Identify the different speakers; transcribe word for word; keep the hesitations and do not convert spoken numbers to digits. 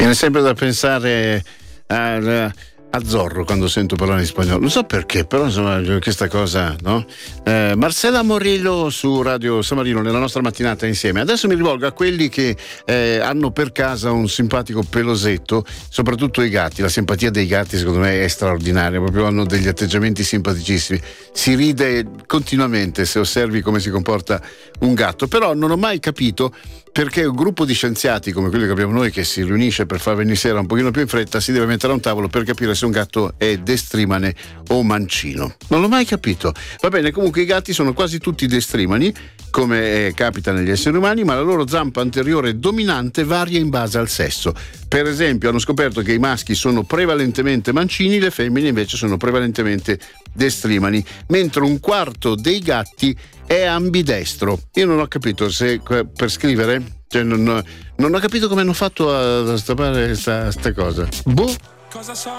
Speaker 1: viene sempre da pensare a, a Zorro quando sento parlare in spagnolo, non so perché, però insomma questa cosa, no? Eh, Marcella Morillo su Radio San Marino nella nostra mattinata insieme. Adesso mi rivolgo a quelli che eh, hanno per casa un simpatico pelosetto, soprattutto i gatti. La simpatia dei gatti secondo me è straordinaria, proprio hanno degli atteggiamenti simpaticissimi, si ride continuamente se osservi come si comporta un gatto, però non ho mai capito perché un gruppo di scienziati come quello che abbiamo noi, che si riunisce per far venire sera un pochino più in fretta, si deve mettere a un tavolo per capire se un gatto è destrimane o mancino. Non l'ho mai capito. Va bene, comunque i gatti sono quasi tutti destrimani, come eh, capita negli esseri umani, ma la loro zampa anteriore dominante varia in base al sesso. Per esempio, hanno scoperto che i maschi sono prevalentemente mancini, le femmine invece sono prevalentemente destrimani, mentre un quarto dei gatti è ambidestro. Io non ho capito se per scrivere, cioè non, non ho capito come hanno fatto a stappare sta, sta cosa. Boh.